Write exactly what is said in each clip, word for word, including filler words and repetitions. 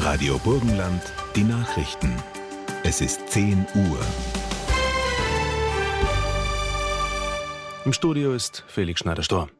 Radio Burgenland, die Nachrichten. Es ist zehn Uhr. Im Studio ist Felix Schneider-Storr.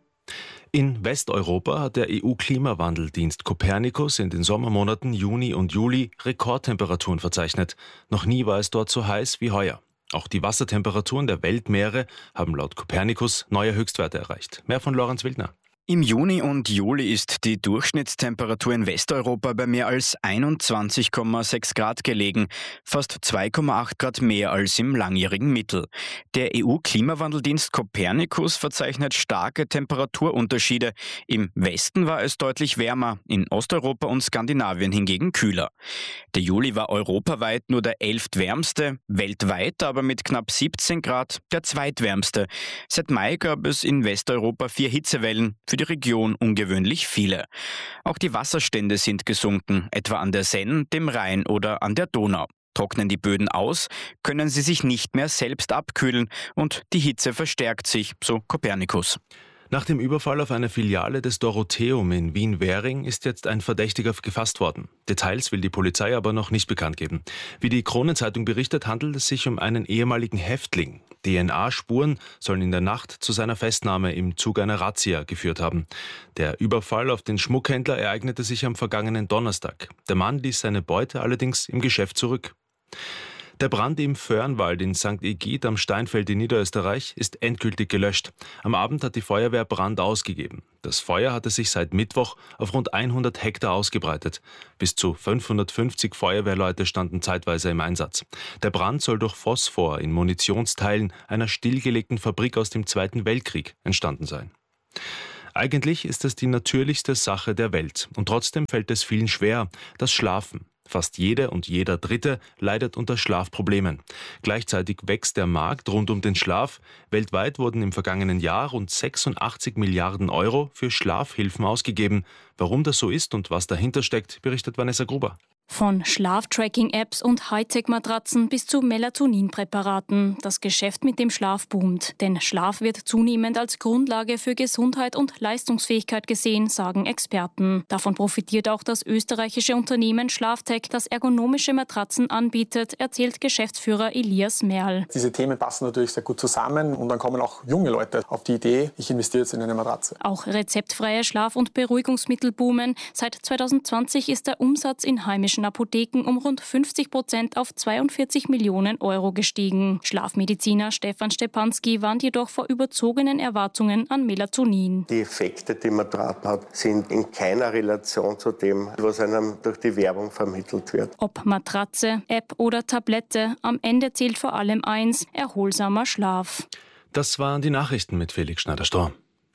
In Westeuropa hat der E U-Klimawandeldienst Copernicus in den Sommermonaten Juni und Juli Rekordtemperaturen verzeichnet. Noch nie war es dort so heiß wie heuer. Auch die Wassertemperaturen der Weltmeere haben laut Copernicus neue Höchstwerte erreicht. Mehr von Lorenz Wildner. Im Juni und Juli ist die Durchschnittstemperatur in Westeuropa bei mehr als einundzwanzig Komma sechs Grad gelegen, fast zwei Komma acht Grad mehr als im langjährigen Mittel. Der E U-Klimawandeldienst Copernicus verzeichnet starke Temperaturunterschiede. Im Westen war es deutlich wärmer, in Osteuropa und Skandinavien hingegen kühler. Der Juli war europaweit nur der elftwärmste, weltweit aber mit knapp siebzehn Grad der zweitwärmste. Seit Mai gab es in Westeuropa vier Hitzewellen, für die Region ungewöhnlich viele. Auch die Wasserstände sind gesunken, etwa an der Seine, dem Rhein oder an der Donau. Trocknen die Böden aus, können sie sich nicht mehr selbst abkühlen und die Hitze verstärkt sich, so Copernicus. Nach dem Überfall auf eine Filiale des Dorotheum in Wien-Währing ist jetzt ein Verdächtiger gefasst worden. Details will die Polizei aber noch nicht bekannt geben. Wie die Kronenzeitung berichtet, handelt es sich um einen ehemaligen Häftling. D N A-Spuren sollen in der Nacht zu seiner Festnahme im Zuge einer Razzia geführt haben. Der Überfall auf den Schmuckhändler ereignete sich am vergangenen Donnerstag. Der Mann ließ seine Beute allerdings im Geschäft zurück. Der Brand im Föhrenwald in Sankt Egid am Steinfeld in Niederösterreich ist endgültig gelöscht. Am Abend hat die Feuerwehr Brand ausgegeben. Das Feuer hatte sich seit Mittwoch auf rund hundert Hektar ausgebreitet. Bis zu fünfhundertfünfzig Feuerwehrleute standen zeitweise im Einsatz. Der Brand soll durch Phosphor in Munitionsteilen einer stillgelegten Fabrik aus dem Zweiten Weltkrieg entstanden sein. Eigentlich ist es die natürlichste Sache der Welt. Und trotzdem fällt es vielen schwer, das Schlafen. Fast jede und jeder Dritte leidet unter Schlafproblemen. Gleichzeitig wächst der Markt rund um den Schlaf. Weltweit wurden im vergangenen Jahr rund sechsundachtzig Milliarden Euro für Schlafhilfen ausgegeben. Warum das so ist und was dahinter steckt, berichtet Vanessa Gruber. Von Schlaftracking-Apps und Hightech-Matratzen bis zu Melatoninpräparaten. Das Geschäft mit dem Schlaf boomt. Denn Schlaf wird zunehmend als Grundlage für Gesundheit und Leistungsfähigkeit gesehen, sagen Experten. Davon profitiert auch das österreichische Unternehmen Schlaftech, das ergonomische Matratzen anbietet, erzählt Geschäftsführer Elias Merl. Diese Themen passen natürlich sehr gut zusammen und dann kommen auch junge Leute auf die Idee, ich investiere jetzt in eine Matratze. Auch rezeptfreie Schlaf- und Beruhigungsmittel boomen. Seit zweitausendzwanzig ist der Umsatz in heimischen Apotheken um rund fünfzig Prozent auf zweiundvierzig Millionen Euro gestiegen. Schlafmediziner Stefan Stepanski warnt jedoch vor überzogenen Erwartungen an Melatonin. Die Effekte, die Matratzen hat, sind in keiner Relation zu dem, was einem durch die Werbung vermittelt wird. Ob Matratze, App oder Tablette, am Ende zählt vor allem eins: erholsamer Schlaf. Das waren die Nachrichten mit Felix Schneider-Storr.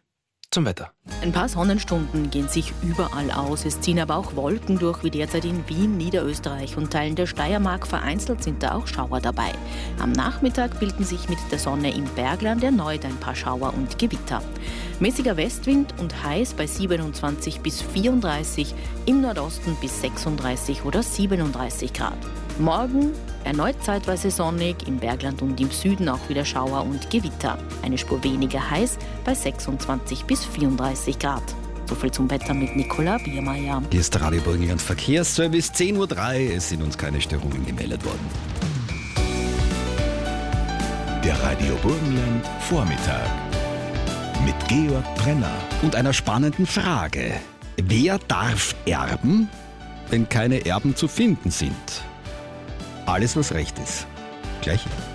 Zum Wetter. Ein paar Sonnenstunden gehen sich überall aus. Es ziehen aber auch Wolken durch, wie derzeit in Wien, Niederösterreich und Teilen der Steiermark. Vereinzelt sind da auch Schauer dabei. Am Nachmittag bilden sich mit der Sonne im Bergland erneut ein paar Schauer und Gewitter. Mäßiger Westwind und heiß bei siebenundzwanzig bis vierunddreißig, im Nordosten bis sechsunddreißig oder siebenunddreißig Grad. Morgen erneut zeitweise sonnig, im Bergland und im Süden auch wieder Schauer und Gewitter. Eine Spur weniger heiß bei sechsundzwanzig bis vierunddreißig Grad. Soviel zum Wetter mit Nicola Biermeier. Hier ist der Radio Burgenland Verkehrsservice, zehn Uhr drei. Es sind uns keine Störungen gemeldet worden. Der Radio Burgenland Vormittag mit Georg Brenner Und einer spannenden Frage. Wer darf erben, wenn keine Erben zu finden sind? Alles, was recht ist. Gleich hier.